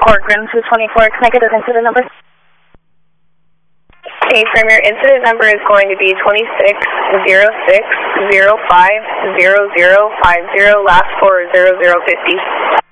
Corcoran 224, can I get an incident number? Okay, from your incident number is going to be 2606050050, last 40050.